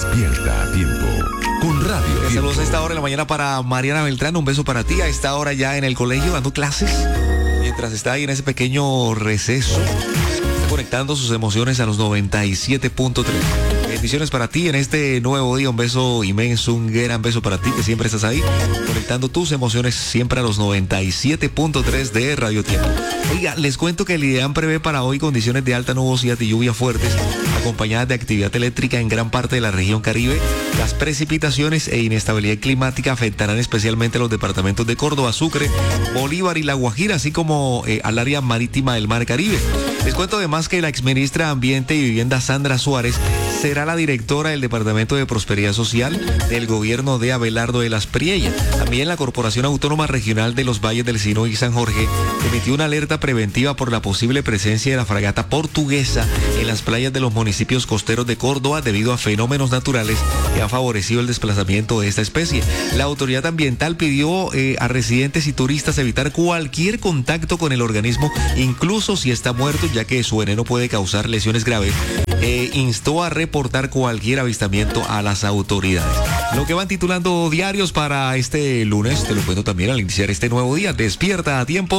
Despierta a tiempo con Radio Tiempo. Saludos a esta hora de la mañana para Mariana Beltrán. Un beso para ti. A esta hora ya en el colegio dando clases. Mientras está ahí en ese pequeño receso, está conectando sus emociones a los 97.3. Bendiciones para ti en este nuevo día. Un beso inmenso, un gran beso para ti que siempre estás ahí, conectando tus emociones siempre a los 97.3 de Radio Tiempo. Oiga, les cuento que el IDEAM prevé para hoy condiciones de alta nubosidad y lluvias fuertes, acompañadas de actividad eléctrica en gran parte de la región Caribe. Las precipitaciones e inestabilidad climática afectarán especialmente a los departamentos de Córdoba, Sucre, Bolívar y La Guajira, así como al área marítima del Mar Caribe. Les cuento además que la exministra de Ambiente y Vivienda Sandra Suárez será la directora del Departamento de Prosperidad Social del gobierno de Abelardo de las Priella. También la Corporación Autónoma Regional de los Valles del Sinoí y San Jorge emitió una alerta preventiva por la posible presencia de la fragata portuguesa en las playas de los municipios costeros de Córdoba debido a fenómenos naturales que han favorecido el desplazamiento de esta especie. La autoridad ambiental pidió a residentes y turistas evitar cualquier contacto con el organismo, incluso si está muerto, ya que su veneno puede causar lesiones graves. Instó a reportar cualquier avistamiento a las autoridades. Lo que van titulando diarios para este lunes, te lo cuento también al iniciar este nuevo día. Despierta a tiempo.